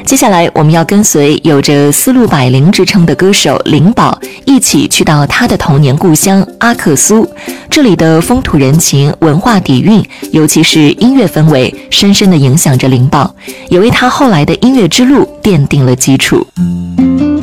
接下来我们要跟随有着丝路百灵之称的歌手灵宝一起去到他的童年故乡阿克苏，这里的风土人情、文化底蕴，尤其是音乐氛围，深深地影响着灵宝，也为他后来的音乐之路奠定了基础。